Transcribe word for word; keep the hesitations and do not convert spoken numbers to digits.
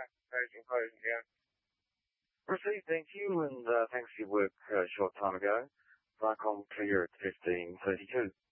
Closing, closing, yeah. Received, thank you, and uh, thanks for your work uh, a short time ago. Viacom clear at fifteen thirty-two.